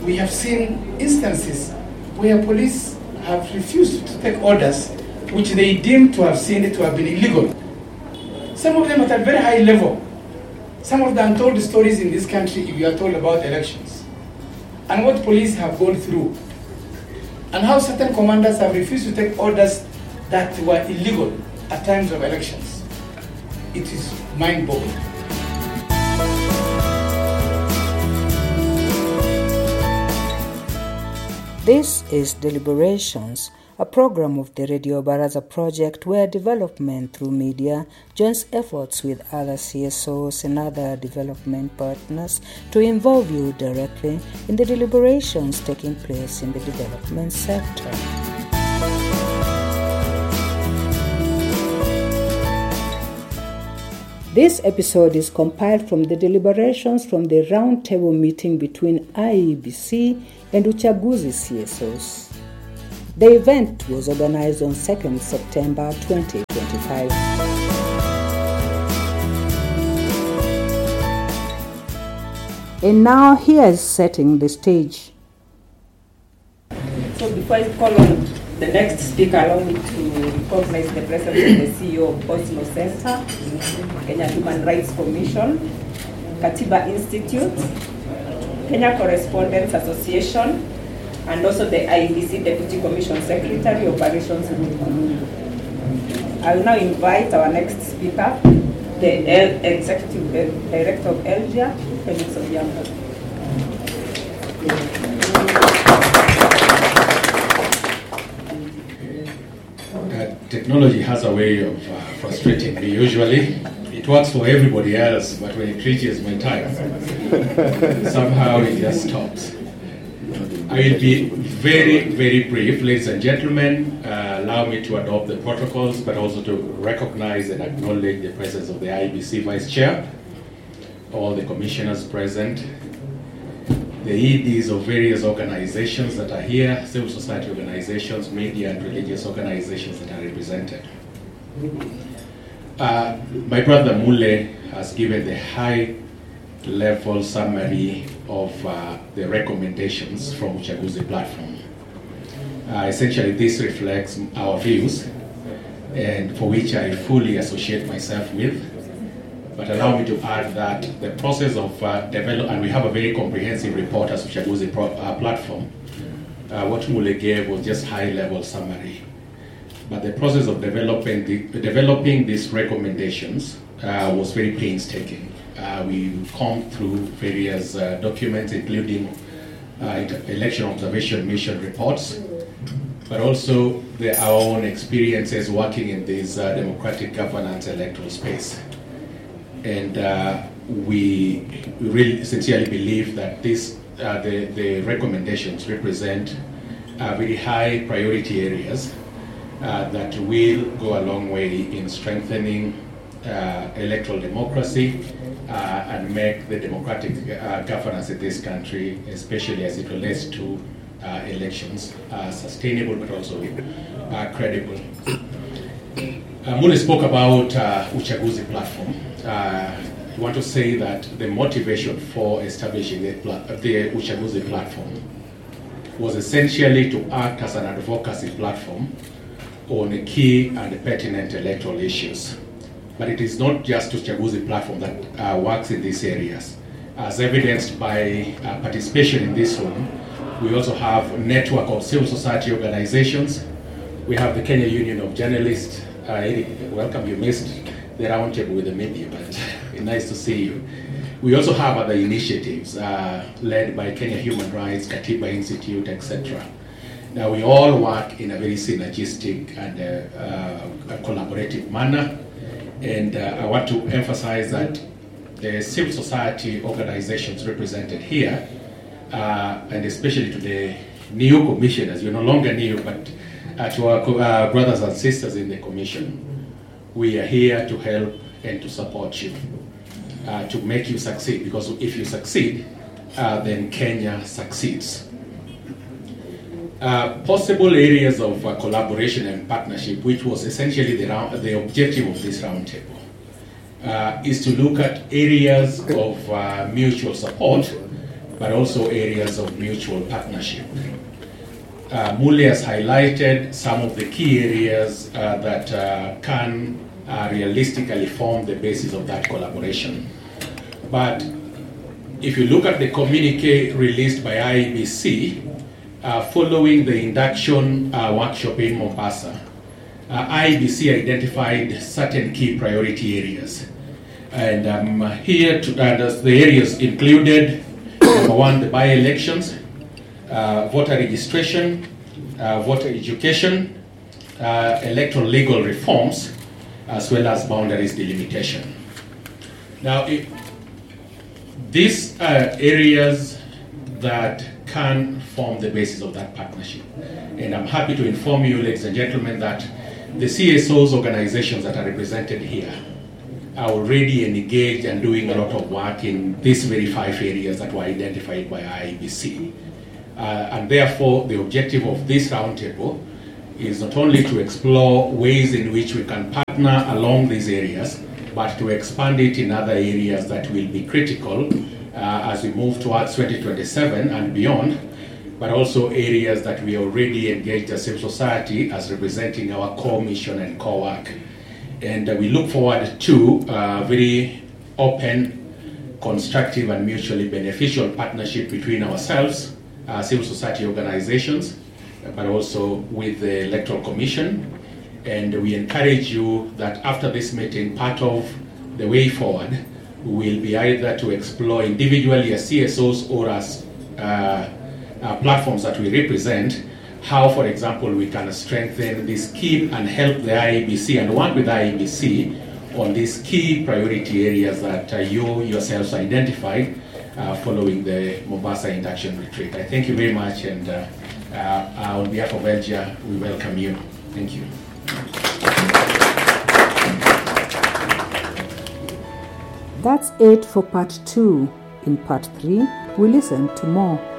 we have seen instances where police have refused to take orders which they deem to have seen it to have been illegal. Some of them at a very high level. Some of the untold stories in this country, if you are told about elections, and what police have gone through, and how certain commanders have refused to take orders that were illegal at times of elections. It is mind-boggling. This is Deliberations, a program of the Radio Baraza project where development through media joins efforts with other CSOs and other development partners to involve you directly in the deliberations taking place in the development sector. This episode is compiled from the deliberations from the roundtable meeting between IEBC and Uchaguzi CSOs. The event was organized on 2nd September 2025. And now here is setting the stage. So before I call on the next speaker, allow me to recognize the presence of the CEO of Oslo Center, Kenya Human Rights Commission, Katiba Institute, Kenya Correspondents Association, and also the IEBC Deputy Commission Secretary, Operations Ruth. I will now invite our next speaker, the Executive Director of ELGIA, Felix Odhiambo. Technology has a way of frustrating me usually. It works for everybody else, but when it reaches my time, somehow it just stops. I will be very, very brief, ladies and gentlemen. Allow me to adopt the protocols, but also to recognize and acknowledge the presence of the IEBC Vice Chair, all the commissioners present, the EDs of various organizations that are here, civil society organizations, media and religious organizations that are represented. My brother Mule has given the high-level summary of the recommendations from Uchaguzi platform. Essentially, this reflects our views, and for which I fully associate myself with. But allow me to add that the process of development, and we have a very comprehensive report as Uchaguzi platform. What Mule gave was just high-level summary. But the process of developing these recommendations was very painstaking. We combed through various documents, including election observation mission reports, but also our own experiences working in this democratic governance electoral space. And we really sincerely believe that the recommendations represent very high priority areas that will go a long way in strengthening electoral democracy and make the democratic governance in this country, especially as it relates to elections, sustainable but also credible. Mule spoke about Uchaguzi platform. I want to say that the motivation for establishing the Uchaguzi platform was essentially to act as an advocacy platform on key and pertinent electoral issues. But it is not just Uchaguzi platform that works in these areas. As evidenced by participation in this room, we also have a network of civil society organizations. We have the Kenya Union of Journalists. Eric, welcome. You missed the roundtable with the media, but nice to see you. We also have other initiatives led by Kenya Human Rights, Katiba Institute, etc. Now, we all work in a very synergistic and a collaborative manner. And I want to emphasize that the civil society organizations represented here, and especially to the new commissioners, you're no longer new, but to our brothers and sisters in the commission, we are here to help and to support you, to make you succeed, because if you succeed, then Kenya succeeds. Possible areas of collaboration and partnership, which was essentially the objective of this roundtable, is to look at areas of mutual support but also areas of mutual partnership. Mule has highlighted some of the key areas that can realistically form the basis of that collaboration. But if you look at the communique released by IEBC following the induction workshop in Mombasa, IEBC identified certain key priority areas. And here, the areas included, number one, the by-elections, voter registration, voter education, electoral legal reforms, as well as boundaries delimitation. Now, these are areas that can form the basis of that partnership. And I'm happy to inform you, ladies and gentlemen, that the CSOs organizations that are represented here are already engaged and doing a lot of work in these very 5 areas that were identified by IEBC. And therefore, the objective of this roundtable is not only to explore ways in which we can partner along these areas, but to expand it in other areas that will be critical as we move towards 2027 and beyond, but also areas that we already engaged as civil society as representing our core mission and core work. And we look forward to very open, constructive, and mutually beneficial partnership between ourselves, civil society organizations, but also with the Electoral Commission. And we encourage you that after this meeting, part of the way forward will be either to explore individually as CSOs or as platforms that we represent, how, for example, we can strengthen this key and help the IEBC and work with IEBC on these key priority areas that you yourselves identified following the Mombasa induction retreat. I thank you very much, and on behalf of ELGIA, we welcome you. Thank you. That's it for part 2. In part 3, we listen to more.